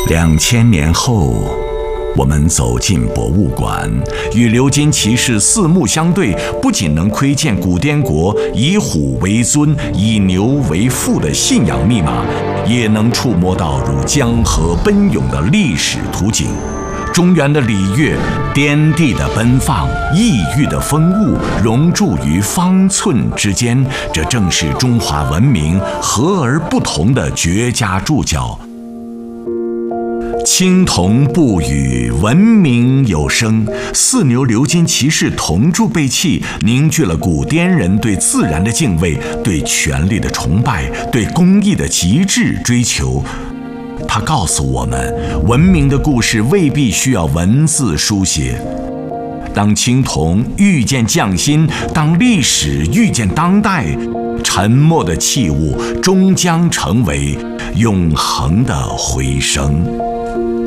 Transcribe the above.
2000年后，我们走进博物馆，与鎏金骑士四目相对，不仅能窥见古滇国以虎为尊、以牛为父的信仰密码，也能触摸到如江河奔涌的历史图景。中原的礼乐，颠地的奔放，异域的风物，融铸于方寸之间，这正是中华文明和而不同的绝佳注脚。青铜不语，文明有声。四牛鎏金骑士铜铸贝器，凝聚了古滇人对自然的敬畏，对权力的崇拜，对工艺的极致追求。它告诉我们，文明的故事未必需要文字书写。当青铜遇见匠心，当历史遇见当代，沉默的器物终将成为永恒的回声。